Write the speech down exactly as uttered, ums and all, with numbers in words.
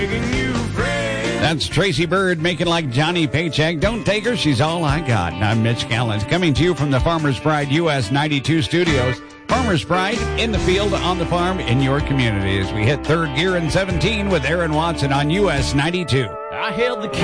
That's Tracy Bird making like Johnny Paycheck. Don't take her, she's all I got. And I'm Mitch Gallens, coming to you from the Farmers Pride U S ninety-two studios. Farmers Pride, in the field, on the farm, in your community, as we hit third gear in seventeen with Aaron Watson on U S ninety-two. I held the